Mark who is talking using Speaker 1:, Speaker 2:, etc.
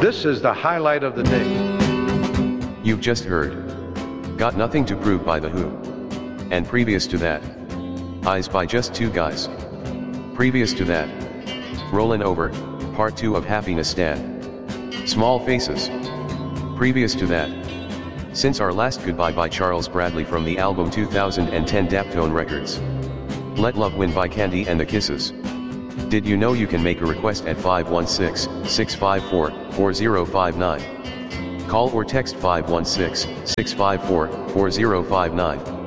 Speaker 1: This is the highlight of the day.
Speaker 2: You've just heard Got Nothing to Prove by The Who. And previous to that, Eyes by Just Two Guys. Previous to that, Rollin' Over, Part 2 of Happiness Stan. Small Faces. Previous to that, Since Our Last Goodbye by Charles Bradley from the album 2010 Daptone Records. Let Love Win by Candy and the Kisses. Did you know you can make a request at 516-654-4059? Call or text 516-654-4059.